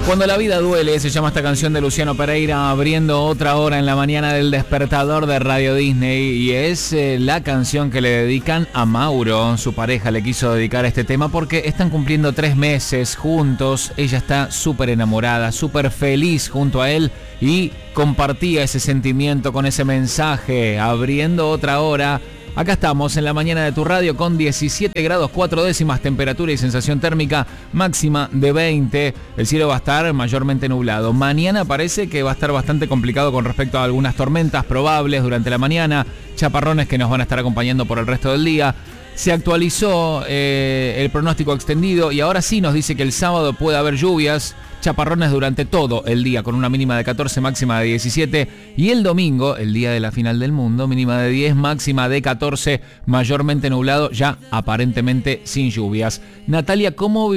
Cuando la vida duele, se llama esta canción de Luciano Pereira, abriendo otra hora en la mañana del despertador de Radio Disney, y es la canción que le dedican a Mauro. Su pareja le quiso dedicar este tema porque están cumpliendo 3 meses juntos. Ella está súper enamorada, súper feliz junto a él y compartía ese sentimiento con ese mensaje, abriendo otra hora. Acá estamos en la mañana de tu radio con 17 grados 4 décimas, temperatura y sensación térmica máxima de 20. El cielo va a estar mayormente nublado. Mañana parece que va a estar bastante complicado con respecto a algunas tormentas probables durante la mañana, chaparrones que nos van a estar acompañando por el resto del día. Se actualizó el pronóstico extendido y ahora sí nos dice que el sábado puede haber lluvias, chaparrones durante todo el día con una mínima de 14, máxima de 17, y el domingo, el día de la final del mundo, mínima de 10, máxima de 14, mayormente nublado, ya aparentemente sin lluvias. Natalia, ¿cómo